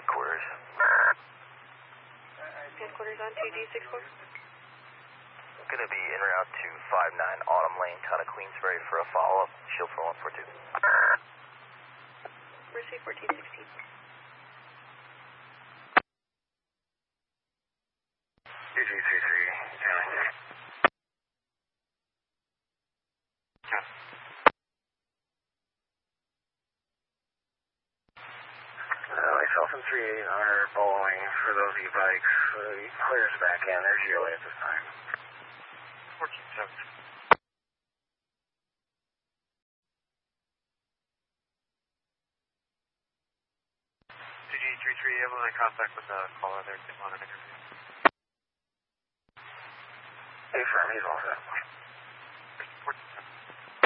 headquarters. Headquarters on 2G64. Going to be en route to 59 Autumn Lane, town of Queensbury for a follow-up. Shield for 142. Receive 1416. Myself and 38 are bowling for those e-bikes. Clears back in. There's GOA at this time. 14-7. 2G33, able to contact with the caller there to want an interview. Hey, firm, he's all set.